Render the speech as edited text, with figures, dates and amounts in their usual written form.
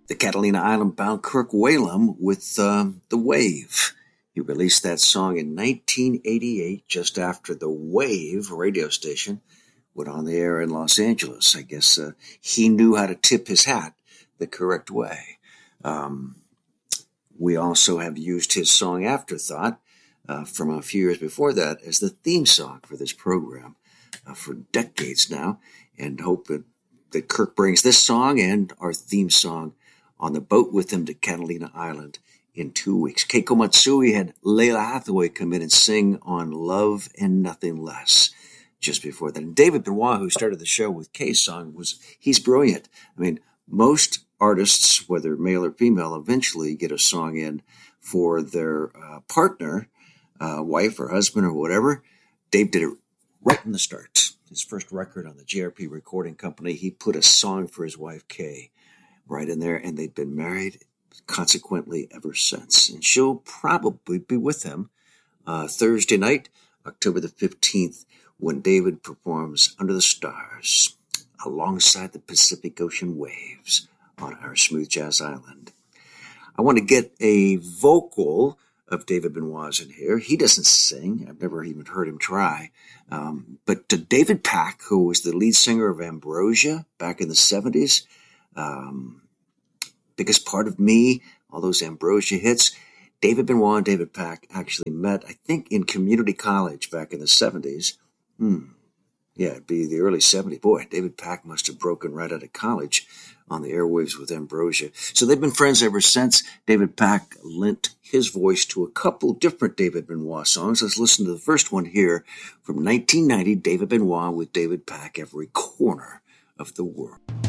The Catalina Island-bound Kirk Whalum with The Wave. He released that song in 1988, just after the Wave radio station went on the air in Los Angeles. I guess he knew how to tip his hat the correct way. We also have used his song Afterthought from a few years before that as the theme song for this program for decades now, and hope that Kirk brings this song and our theme song on the boat with him to Catalina Island in 2 weeks. Keiko Matsui had Layla Hathaway come in and sing on Love and Nothing Less just before that. And David Benoit, who started the show with Kay's song, he's brilliant. I mean, most artists, whether male or female, eventually get a song in for their partner, wife or husband or whatever. Dave did it right from the start. His first record on the JRP Recording Company, he put a song for his wife, Kay, right in there, and they've been married consequently ever since. And she'll probably be with him Thursday night, October the 15th, when David performs Under the Stars alongside the Pacific Ocean waves on our Smooth Jazz Island. I want to get a vocal of David Benoit's in here. He doesn't sing. I've never even heard him try. But to David Pack, who was the lead singer of Ambrosia back in the 70s, Biggest Part of Me, all those Ambrosia hits. David Benoit and David Pack actually met, I think, in community college back in the 70s. Yeah, it'd be the early 70s. Boy, David Pack must have broken right out of college on the airwaves with Ambrosia. So they've been friends ever since. David Pack lent his voice to a couple different David Benoit songs. Let's listen to the first one here from 1990, David Benoit with David Pack, Every Corner of the World.